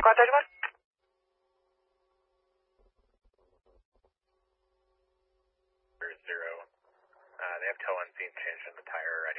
ご案内いたします。 Zero. They have tow unseen change in the tire. I